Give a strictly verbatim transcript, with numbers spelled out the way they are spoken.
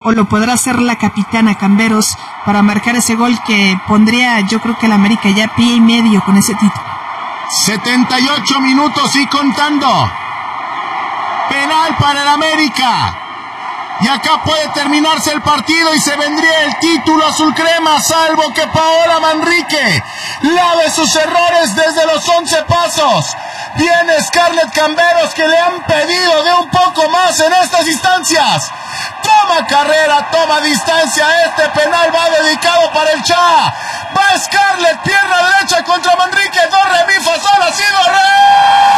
o lo podrá hacer la capitana Camberos para marcar ese gol que pondría, yo creo que el América ya pie y medio con ese título. setenta y ocho minutos y contando. Penal para el América. Y acá puede terminarse el partido y se vendría el título azul crema, salvo que Paola Manrique lave sus errores desde los once pasos. Viene Scarlett Camberos, que le han pedido de un poco más en estas instancias. Toma carrera, toma distancia. Este penal va dedicado para el Cha. Va Scarlett, pierna derecha contra Manrique. Do, re, mi, fa, sol, ha sido re.